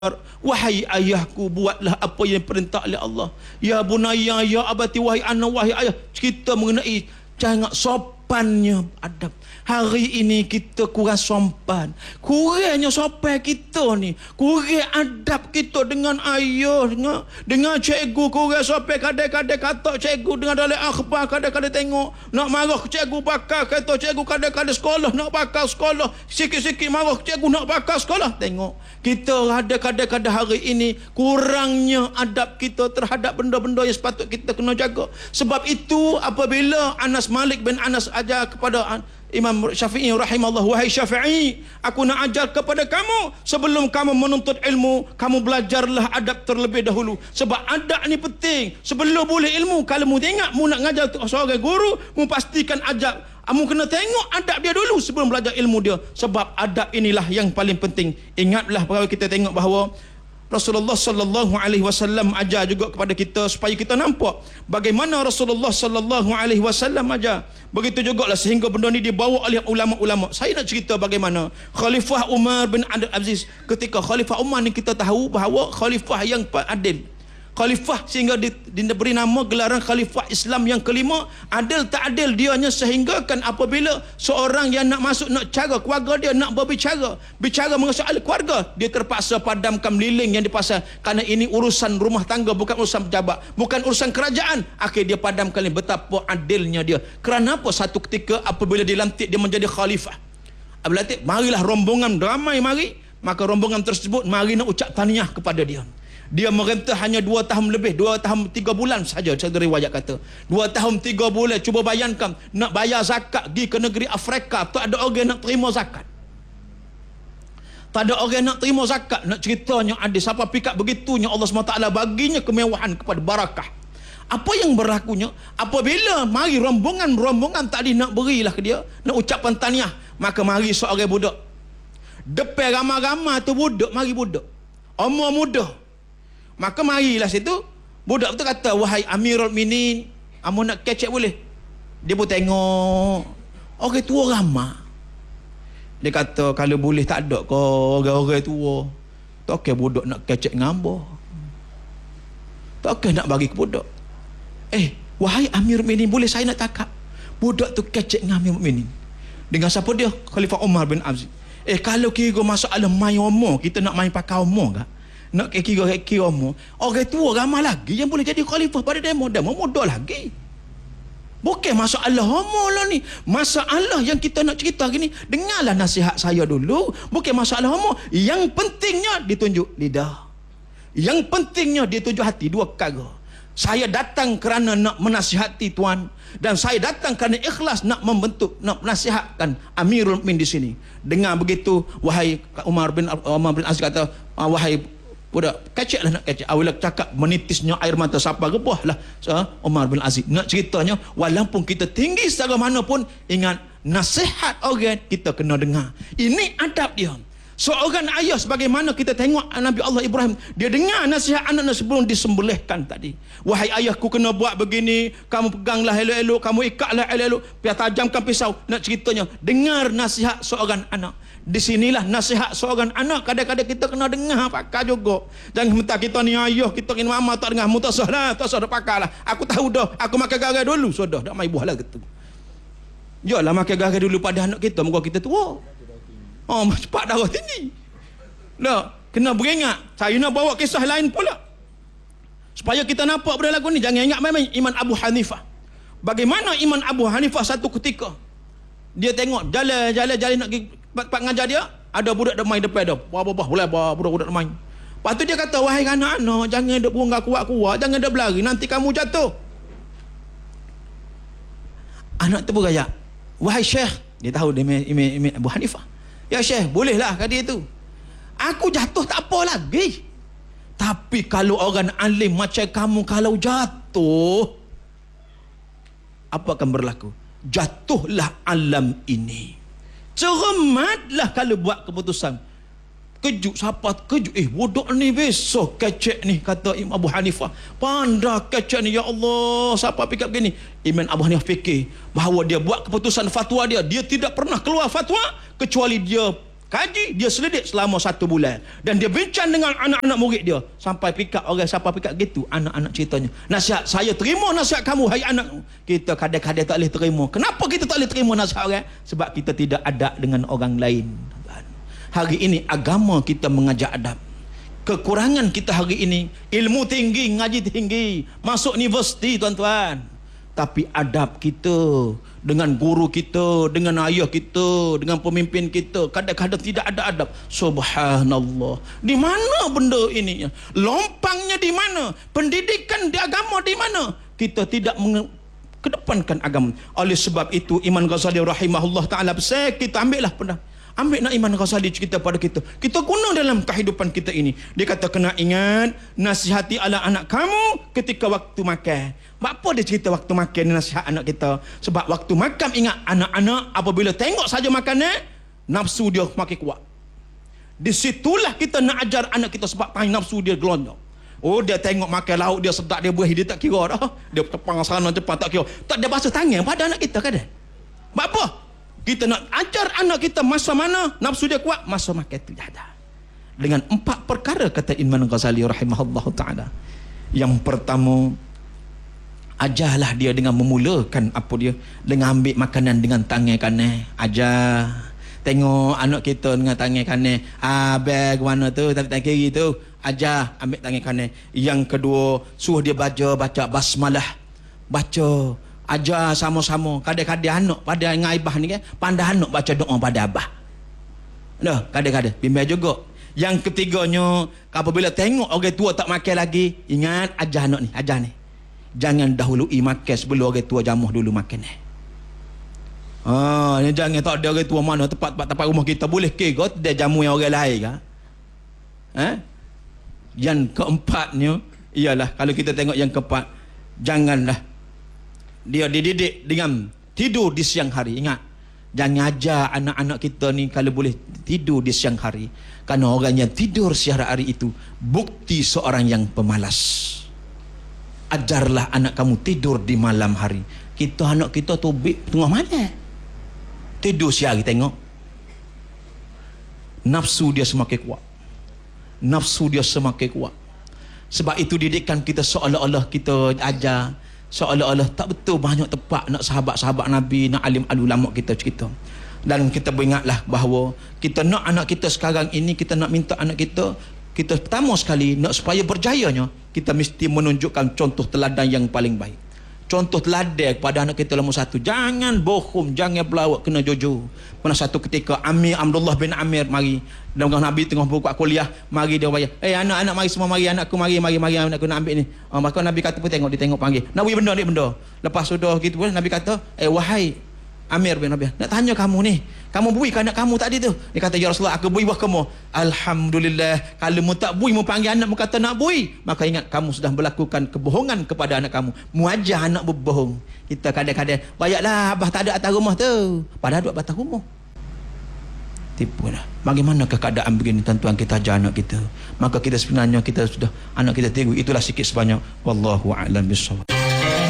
Wahai ayahku, buatlah apa yang perintah oleh Allah. Ya bunayya, ya abati, wahai anak, wahai ayah. Kita mengenai jangan sopannya adab. Hari ini kita kurang sopan. Kurangnya sopan kita ni. Kurang adab kita dengan ayah, dengan cikgu. Kurang sopan, kadang-kadang kata cikgu dengan dalam akhbar. Kadang-kadang tengok nak marah cikgu bakal. Kata cikgu kadang-kadang sekolah nak bakal sekolah. Sikit-sikit marah cikgu nak bakal sekolah. Tengok kita ada kadang-kadang hari ini kurangnya adab kita terhadap benda-benda yang sepatut kita kena jaga. Sebab itu apabila Anas Malik bin Anas ajar kepada Imam Syafi'i rahimahullah, wahai Syafi'i, aku nak ajar kepada kamu, sebelum kamu menuntut ilmu, kamu belajarlah adab terlebih dahulu. Sebab adab ni penting. Sebelum boleh ilmu, kalau mu tengok mu nak ngajar seorang guru, mu pastikan adab. Mu kena tengok adab dia dulu sebelum belajar ilmu dia. Sebab adab inilah yang paling penting. Ingatlah bahawa kita tengok bahawa Rasulullah sallallahu alaihi wasallam ajar juga kepada kita supaya kita nampak bagaimana Rasulullah sallallahu alaihi wasallam ajar. Begitu jugalah sehingga benda ni dibawa oleh ulama-ulama. Saya nak cerita bagaimana Khalifah Umar bin Abdul Aziz. Ketika Khalifah Umar ni kita tahu bahawa khalifah yang adil. Khalifah sehingga diberi nama gelaran Khalifah Islam yang kelima. Adil tak adil dianya sehingga kan apabila seorang yang nak masuk nak cara keluarga dia, nak berbicara, bicara mengenai keluarga, dia terpaksa padamkan lilin yang dipasang kerana ini urusan rumah tangga, bukan urusan pejabat, bukan urusan kerajaan. Akhir dia padamkan lilin. Betapa adilnya dia. Kerana apa? Satu ketika apabila dilantik dia menjadi khalifah, apabila dilantik, marilah rombongan ramai mari. Maka rombongan tersebut mari nak ucap tahniah kepada dia. Dia merentah hanya 2 tahun lebih, 2 tahun 3 bulan saja. Satu riwayat kata 2 tahun 3 bulan. Cuba bayangkan, nak bayar zakat pergi ke negeri Afrika, tak ada orang nak terima zakat. Tak ada orang nak terima zakat. Nak ceritanya ada siapa pikat begitunya Allah SWT baginya kemewahan kepada barakah. Apa yang berlakunya apabila mari rombongan tadi nak berilah ke dia, nak ucapkan tahniah, maka mari seorang budak. Depan ramai-ramai tu budak, mari budak umur muda. Maka marilah situ budak tu kata, wahai Amirul Minin, amu nak kecek boleh? Dia pun tengok orang tua ramai. Dia kata kalau boleh tak ada ke orang-orang tua, tak okay budak nak kecek ngambah, tak okay nak bagi ke budak. Wahai Amirul Minin, boleh saya nak takap budak tu kecek dengan Amirul Minin? Dengan siapa dia? Khalifah Umar bin Aziz. Kalau kira masalah main umur, kita nak main pakai umur tak? Nak kira umur, orang tua ramai lagi yang boleh jadi khalifah pada demo muda lagi. Bukan masalah umur lah ni. Masalah yang kita nak cerita gini, dengarlah nasihat saya dulu. Bukan masalah umur. Yang pentingnya ditunjuk lidah, yang pentingnya ditunjuk hati. Dua perkara. Saya datang kerana nak menasihati tuan, dan saya datang kerana ikhlas nak membentuk, nak menasihatkan Amirul Mukminin di sini. Dengar begitu, wahai Umar bin Aziz kata, wahai budak, keceklah nak kecek. Awalnya cakap menitisnya air mata siapa rebahlah Umar bin Aziz. Nak ceritanya, walaupun kita tinggi secara mana pun, ingat nasihat orang kita kena dengar. Ini adab dia. Seorang ayah sebagaimana kita tengok Nabi Allah Ibrahim, dia dengar nasihat anak-anak sebelum disembelihkan tadi. Wahai ayahku, kena buat begini, kamu peganglah elok-elok, kamu ikatlah elok-elok, biar tajamkan pisau. Nak ceritanya, dengar nasihat seorang anak. Di sinilah nasihat seorang anak kadang-kadang kita kena dengar pakai juga. Jangan minta kita ni ayah, kita ni mama tak dengar, mutasah lah, tak sah dah pakai lah. Aku tahu dah, aku makan garam dulu, sudah, tak main buah lah gitu. Yalah makan garam dulu pada anak kita, muka kita tua. Cepat darah tinggi. Nah, kena beringat. Saya nak bawa kisah lain pula, supaya kita nampak pada lagu ni. Jangan ingat main-main Imam Abu Hanifah. Bagaimana Imam Abu Hanifah satu ketika dia tengok jalan nak pergi tempat ngajar dia, ada budak dah main depan dia. Boleh budak-budak main. Lepas tu dia kata, wahai anak-anak, jangan ada berunggah kuat-kuat, jangan ada berlari, nanti kamu jatuh. Anak tu bergaya, wahai Syekh, dia tahu dia Imam Abu Hanifah. Ya Syekh, bolehlah kata dia tu. Aku jatuh tak apa lagi. Tapi kalau orang alim macam kamu kalau jatuh, apa akan berlaku? Jatuhlah alam ini. Cermatlah kalau buat keputusan. Kejut, siapa kejut? Budak ni besok kecek ni, kata Imam Abu Hanifah. Pandai kecek ni, ya Allah, siapa fikir begini? Imam Abu Hanifah fikir bahawa dia buat keputusan fatwa dia tidak pernah keluar fatwa kecuali dia kaji, dia selidik selama 1 bulan. Dan dia bincang dengan anak-anak murid dia. Sampai pikat orang, sampai pikat gitu anak-anak ceritanya. Nasihat, saya terima nasihat kamu, hai anak. Kita kadang-kadang tak boleh terima. Kenapa kita tak boleh terima nasihat orang? Sebab kita tidak adab dengan orang lain. Hari ini agama kita mengajar adab. Kekurangan kita hari ini, ilmu tinggi, ngaji tinggi, masuk universiti tuan-tuan. Tapi adab kita dengan guru kita, dengan ayah kita, dengan pemimpin kita, kadang-kadang tidak ada adab. Subhanallah. Di mana benda ini? Lompangnya di mana? Pendidikan di agama di mana? Kita tidak kedepankan agama. Oleh sebab itu Imam Ghazali rahimahullah taala besar, kita ambil nak Imam Ghazali cerita pada kita. Kita guna dalam kehidupan kita ini. Dia kata kena ingat, nasihati ala anak kamu ketika waktu makan. Apa dia cerita waktu makan nasihat anak kita? Sebab waktu makan, ingat, anak-anak apabila tengok saja makanan, nafsu dia makin kuat. Di situlah kita nak ajar anak kita, sebab nafsu dia gelondong. Oh, dia tengok makan lauk dia sedap, dia berahi, dia tak kira dah. Dia tepang sana cepat, tak kira. Tak ada basuh tangan pada anak kita kan? Sebab apa? Kita nak ajar anak kita masa mana nafsu dia kuat, masa makan tidak ada. Dengan 4 perkara kata Imam Ghazali rahimahullah ta'ala. Yang pertama, ajarlah dia dengan memulakan apa dia, dengan ambil makanan dengan tangan kanan. Ajar. Tengok anak kita dengan tangan kanan, bag mana tu, tapi tangan kiri tu, ajar ambil tangan kanan. Yang kedua, suruh dia baca basmalah. Baca, ajar sama-sama. Kadang-kadang anak pada dengan abah ni kan, pandai anak baca doa pada abah. Dah, kadang-kadang bimbang juga. Yang ketiganya, apabila tengok orang tua tak makan lagi, ingat ajar anak ni, ajar ni. Jangan dahului makan sebelum orang tua jamuh dulu makan ni. Ni jangan tak ada orang tua mana tempat rumah kita boleh kira dia jamu yang orang lain kan. Yang keempatnya ialah, kalau kita tengok yang keempat, janganlah dia dididik dengan tidur di siang hari. Ingat, jangan ajar anak-anak kita ni kalau boleh tidur di siang hari. Kerana orang yang tidur siang hari itu bukti seorang yang pemalas. Ajarlah anak kamu tidur di malam hari. Kita anak kita tu tengah mana? Tidur siang hari, tengok. Nafsu dia semakin kuat. Nafsu dia semakin kuat. Sebab itu didikan kita seolah-olah kita ajar, seolah-olah tak betul banyak tepat nak sahabat-sahabat Nabi, nak alim ulama kita cerita. Dan kita beringatlah bahawa kita nak anak kita sekarang ini, kita nak minta anak kita pertama sekali nak supaya berjayanya, kita mesti menunjukkan contoh teladan yang paling baik. Contoh teladan kepada anak kita nombor 1, jangan bohong, jangan berlawak, kena jujur. Pernah satu ketika Abdullah bin Amir mari, dengan Nabi tengah buka kuliah, mari dia bayar, anak-anak mari semua, mari anakku, mari anakku nak ambil ni. Maka Nabi kata pun tengok, dia tengok panggil, nak beri benda. Lepas sudah gitu pun Nabi kata, wahai Amir bin Nabi, nak tanya kamu ni, kamu bui ke anak kamu tadi tu? Dia kata, ya Rasulullah, aku bui buah kamu. Alhamdulillah, kalau mu tak bui, mu panggil anak mu kata nak bui, maka ingat kamu sudah melakukan kebohongan kepada anak kamu. Mu ajar anak berbohong. Kita kadang-kadang, bayaklah abah tak ada atas rumah tu, padahal duduk atas rumah. Tipu lah. Bagaimanakah keadaan begini tuan-tuan, kita ajar anak kita? Maka kita sebenarnya kita sudah, anak kita tiru. Itulah sikit sebanyak. Wallahu a'lam bishawab.